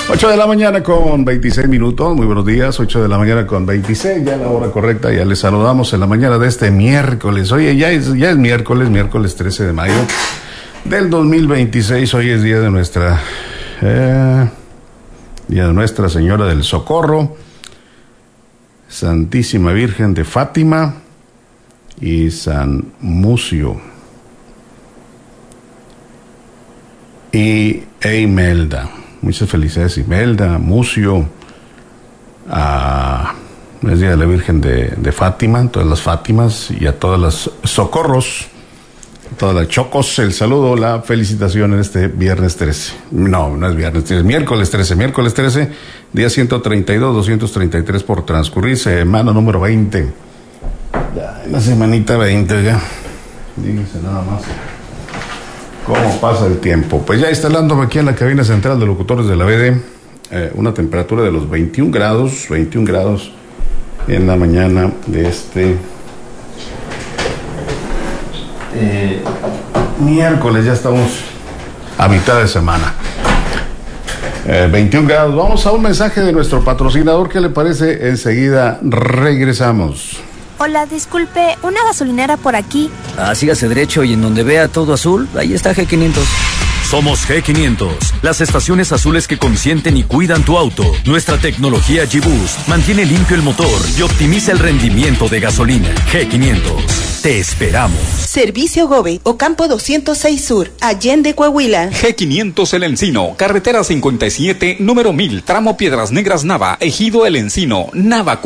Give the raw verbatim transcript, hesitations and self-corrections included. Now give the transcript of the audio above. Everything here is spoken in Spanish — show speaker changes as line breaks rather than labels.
ocho de la mañana con veintiséis minutos, muy buenos días, ocho de la mañana con veintiséis, ya la hora correcta, ya les saludamos en la mañana de este miércoles. Oye, ya es, ya es miércoles, miércoles trece de mayo del dos mil veintiséis, hoy es día de nuestra, eh, día de Nuestra Señora del Socorro, Santísima Virgen de Fátima y San Mucio y e Imelda. Muchas felicidades, Imelda, Mucio. A, es día de la Virgen de, de Fátima, todas las Fátimas y a todas las socorros, a todas las chocos, el saludo, la felicitación en este viernes trece. No, no es viernes trece, es miércoles trece, miércoles trece, día ciento treinta y dos, doscientos treinta y tres por transcurrir, semana número veinte. Ya, en la semanita veinte ya. Dígase nada más. ¿Cómo pasa el tiempo? Pues ya instalándome aquí en la cabina central de locutores de la B D, eh, una temperatura de los veintiún grados, veintiún grados en la mañana de este eh, miércoles, ya estamos a mitad de semana. Eh, veintiún grados, vamos a un mensaje de nuestro patrocinador, ¿qué le parece? Enseguida regresamos.
Hola, disculpe, ¿una gasolinera por aquí?
Ah, sígase derecho y en donde vea todo azul, ahí está G quinientos.
Somos G quinientos, las estaciones azules que consienten y cuidan tu auto. Nuestra tecnología G-Boost mantiene limpio el motor y optimiza el rendimiento de gasolina. G quinientos, te esperamos.
Servicio Gobe, Ocampo doscientos seis Sur, Allende, Coahuila.
G quinientos El Encino, carretera cincuenta y siete, número mil, tramo Piedras Negras Nava, Ejido El Encino, Nava, Coahuila.